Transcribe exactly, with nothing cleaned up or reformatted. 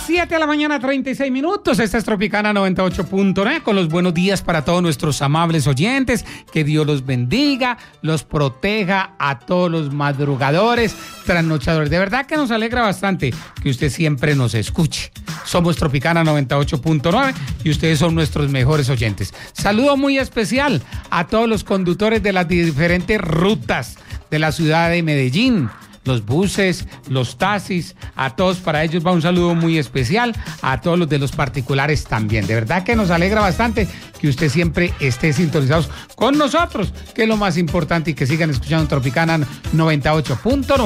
siete de la mañana, treinta y seis minutos. Esta es Tropicana noventa y ocho punto nueve con los buenos días para todos nuestros amables oyentes. Que Dios los bendiga, los proteja a todos los madrugadores, trasnochadores. De verdad que nos alegra bastante que usted siempre nos escuche. Somos Tropicana noventa y ocho punto nueve y ustedes son nuestros mejores oyentes. Saludo muy especial a todos los conductores de las diferentes rutas de la ciudad de Medellín. Los buses, los taxis, a todos, para ellos va un saludo muy especial, a todos los de los particulares también. De verdad que nos alegra bastante que usted siempre esté sintonizados con nosotros, que es lo más importante, y que sigan escuchando Tropicana noventa y ocho punto nueve.